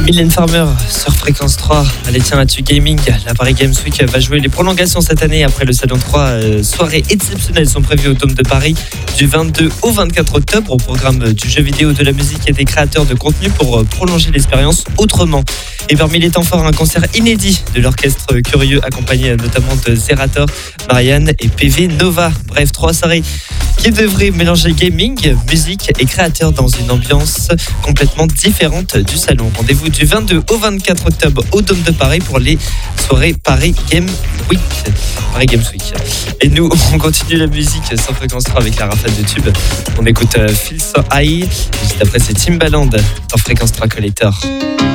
Mylène Farmer sur Fréquence 3. Allez, tiens, là-dessus, Gaming. La Paris Games Week va jouer les prolongations cette année après le Salon 3. Soirées exceptionnelles sont prévues au Dôme de Paris du 22 au 24 octobre au programme du jeu vidéo, de la musique et des créateurs de contenu pour prolonger l'expérience autrement. Et parmi les temps forts, un concert inédit de l'orchestre Curieux accompagné notamment de Zerator, Marianne et PV Nova. Bref, 3 soirées qui devraient mélanger gaming, musique et créateurs dans une ambiance complètement différente du salon. Rendez-vous du 22 au 24 octobre au Dôme de Paris pour les soirées Paris Games Week. Et nous, on continue la musique sans Fréquence 3 avec la rafale de tube. On écoute Feel So High. Juste après, c'est Timbaland dans Fréquence 3 Collector.